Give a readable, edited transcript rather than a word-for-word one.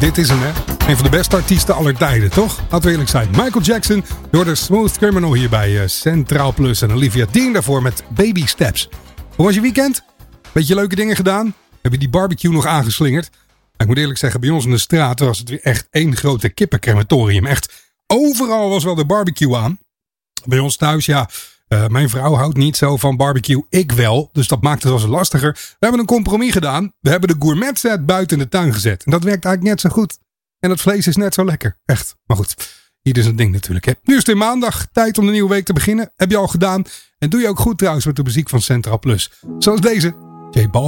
dit is hem, hè. Een van de beste artiesten aller tijden, toch? Laten we eerlijk zijn. Michael Jackson door de Smooth Criminal hier bij Centraal Plus. En Olivia Dean daarvoor met Baby Steps. Hoe was je weekend? Beetje leuke dingen gedaan? Heb je die barbecue nog aangeslingerd? Ik moet eerlijk zeggen, bij ons in de straat was het weer echt één grote kippencrematorium. Echt, overal was wel de barbecue aan. Bij ons thuis, ja... mijn vrouw houdt niet zo van barbecue, ik wel. Dus dat maakt het wel eens lastiger. We hebben een compromis gedaan. We hebben de gourmet set buiten in de tuin gezet. En dat werkt eigenlijk net zo goed. En het vlees is net zo lekker. Echt. Maar goed, hier is het ding natuurlijk. Hè. Nu is het weer maandag. Tijd om de nieuwe week te beginnen. Heb je al gedaan. En doe je ook goed trouwens met de muziek van Centraal Plus. Zoals deze. J Balvin.